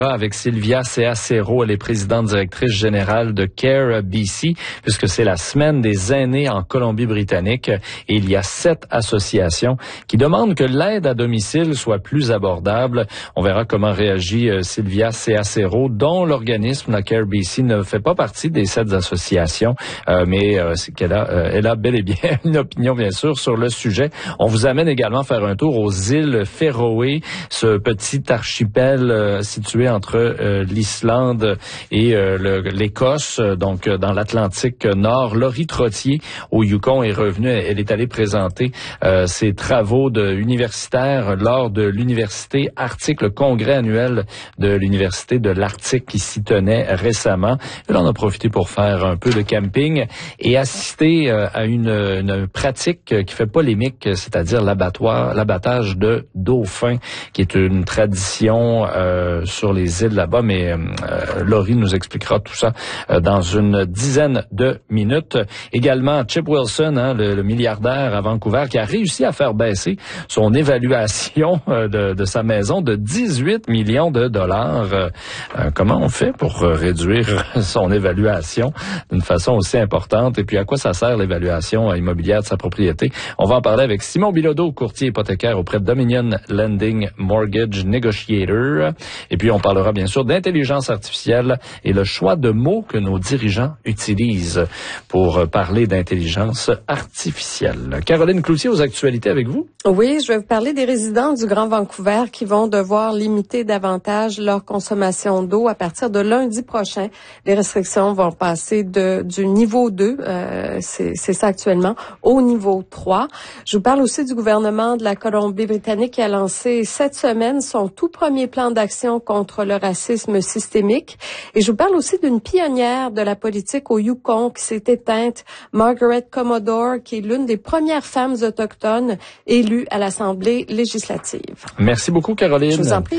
Avec Sylvia Ceacero, elle est présidente directrice générale de Care BC, puisque c'est la semaine des aînés en Colombie-Britannique et il y a 7 associations qui demandent que l'aide à domicile soit plus abordable. On verra comment réagit Sylvia Ceacero, dont l'organisme, la Care BC, ne fait pas partie des 7 associations, mais c'est qu'elle elle a bel et bien une opinion, bien sûr, sur le sujet. On vous amène également faire un tour aux îles Féroé, ce petit archipel situé entre l'Islande et l'Écosse, donc dans l'Atlantique Nord. Laurie Trottier, au Yukon, est revenue. Elle est allée présenter ses travaux universitaires lors de l'Université Arctique, le congrès annuel de l'Université de l'Arctique qui s'y tenait récemment. Elle en a profité pour faire un peu de camping et assister à une pratique qui fait polémique, c'est-à-dire l'abattage de dauphins, qui est une tradition sur les îles là-bas, mais Laurie nous expliquera tout ça dans une dizaine de minutes. Également, Chip Wilson, le milliardaire à Vancouver, qui a réussi à faire baisser son évaluation de sa maison de 18 millions de dollars. Comment on fait pour réduire son évaluation d'une façon aussi importante? Et puis, à quoi ça sert l'évaluation immobilière de sa propriété? On va en parler avec Simon Bilodeau, courtier hypothécaire auprès de Dominion Lending Mortgage Negotiator. Et puis, on parlera bien sûr d'intelligence artificielle et le choix de mots que nos dirigeants utilisent pour parler d'intelligence artificielle. Caroline Cloutier, aux actualités avec vous? Oui, je vais vous parler des résidents du Grand Vancouver qui vont devoir limiter davantage leur consommation d'eau à partir de lundi prochain. Les restrictions vont passer du niveau 2, c'est ça actuellement, au niveau 3. Je vous parle aussi du gouvernement de la Colombie-Britannique qui a lancé cette semaine son tout premier plan d'action contre le racisme systémique. Et je vous parle aussi d'une pionnière de la politique au Yukon qui s'est éteinte, Margaret Commodore, qui est l'une des premières femmes autochtones élues à l'Assemblée législative. Merci beaucoup, Caroline. Je vous en prie.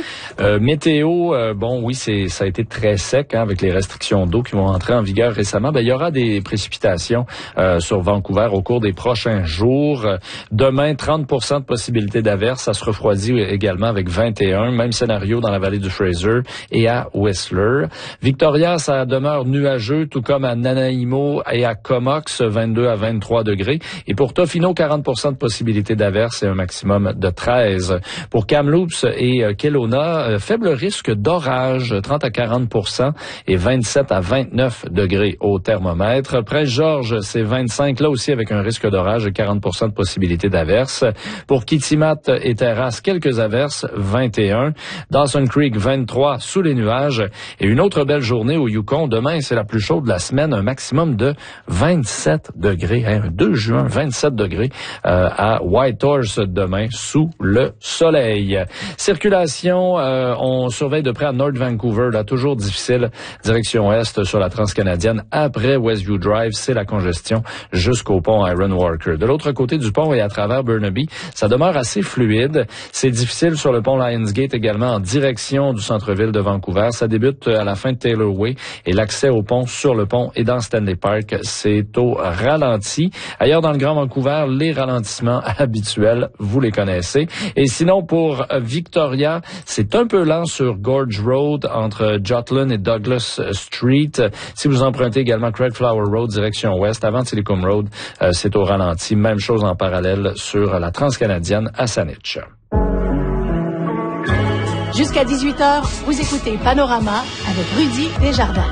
Météo, oui, ça a été très sec avec les restrictions d'eau qui vont entrer en vigueur récemment. Il y aura des précipitations sur Vancouver au cours des prochains jours. Demain, 30% de possibilité d'averse. Ça se refroidit également avec 21. Même scénario dans la vallée du Fraser et à Whistler. Victoria, ça demeure nuageux, tout comme à Nanaimo et à Comox, 22 à 23 degrés. Et pour Tofino, 40% de possibilité d'averse et un maximum de 13. Pour Kamloops et Kelowna, faible risque d'orage, 30 à 40% et 27 à 29 degrés au thermomètre. Prince-Georges, c'est 25, là aussi avec un risque d'orage et 40% de possibilité d'averse. Pour Kitimat et Terrasse, quelques averses, 21. Dawson Creek, 23 sous les nuages. Et une autre belle journée au Yukon. Demain, c'est la plus chaude de la semaine, un maximum de 27 degrés. 2 juin, 27 degrés à Whitehorse demain, sous le soleil. Circulation, on surveille de près à North Vancouver, là, toujours difficile. Direction est sur la Transcanadienne. Après Westview Drive, c'est la congestion jusqu'au pont Iron Walker. De l'autre côté du pont et à travers Burnaby, ça demeure assez fluide. C'est difficile sur le pont Lionsgate également en direction du centre-ville de Vancouver. Ça débute à la fin de Taylor Way et l'accès au pont sur le pont et dans Stanley Park, c'est au ralenti. Ailleurs dans le Grand Vancouver, les ralentissements habituels, vous les connaissez. Et sinon, pour Victoria, c'est un peu lent sur Gorge Road entre Jotlin et Douglas Street. Si vous empruntez également Craig Flower Road, direction ouest, avant Telecom Road, c'est au ralenti. Même chose en parallèle sur la Transcanadienne à Saanich. Jusqu'à 18h, vous écoutez Panorama avec Rudy Desjardins.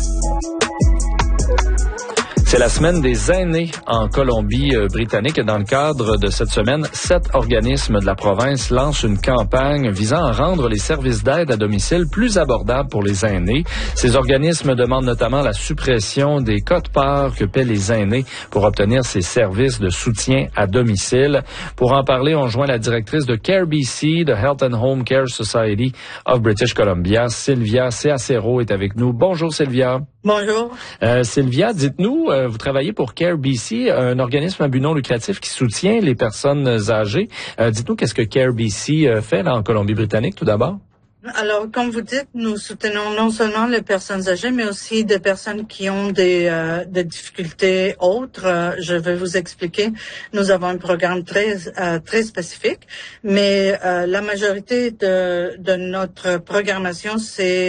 C'est la semaine des aînés en Colombie-Britannique. Dans le cadre de cette semaine, 7 organismes de la province lancent une campagne visant à rendre les services d'aide à domicile plus abordables pour les aînés. Ces organismes demandent notamment la suppression des quotes-parts que paient les aînés pour obtenir ces services de soutien à domicile. Pour en parler, on joint la directrice de Care BC, de Health and Home Care Society of British Columbia, Sylvia Ceacero est avec nous. Bonjour Sylvia. Bonjour. Sylvia, dites-nous, vous travaillez pour Care BC, un organisme à but non lucratif qui soutient les personnes âgées. Dites-nous qu'est-ce que Care BC fait là en Colombie-Britannique tout d'abord? Alors, comme vous dites, nous soutenons non seulement les personnes âgées, mais aussi des personnes qui ont des difficultés autres. Je vais vous expliquer. Nous avons un programme très spécifique, mais la majorité de notre programmation, c'est